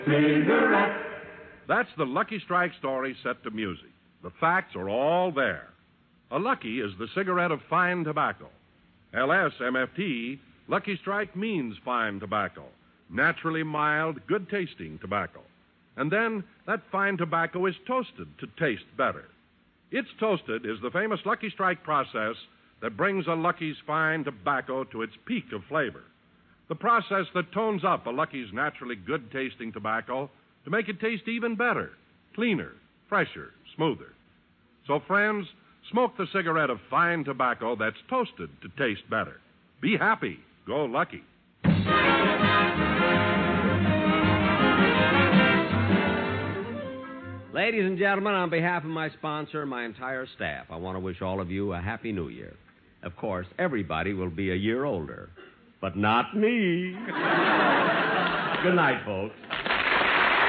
Cigarette. That's the Lucky Strike story set to music. The facts are all there. A Lucky is the cigarette of fine tobacco. LSMFT, Lucky Strike means fine tobacco. Naturally mild, good-tasting tobacco. And then that fine tobacco is toasted to taste better. It's toasted is the famous Lucky Strike process that brings a Lucky's fine tobacco to its peak of flavor. The process that tones up a Lucky's naturally good-tasting tobacco to make it taste even better, cleaner, fresher, smoother. So, friends, smoke the cigarette of fine tobacco that's toasted to taste better. Be happy. Go Lucky. Ladies and gentlemen, on behalf of my sponsor and my entire staff, I want to wish all of you a Happy New Year. Of course, everybody will be a year older, but not me. Good night, folks.